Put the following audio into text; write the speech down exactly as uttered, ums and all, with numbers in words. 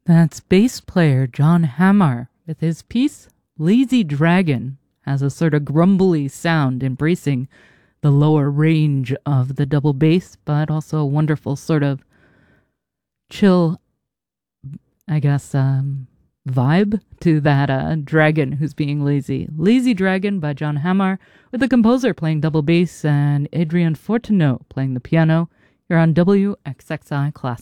That's bass player John Hammer with his piece Lazy Dragon. Has a sort of grumbly sound, embracing the lower range of the double bass, but also a wonderful sort of chill, I guess, um, vibe to that uh, dragon who's being lazy. Lazy Dragon by John Hammer, with the composer playing double bass and Adrian Fortuneau playing the piano. You're on W X X I Classic.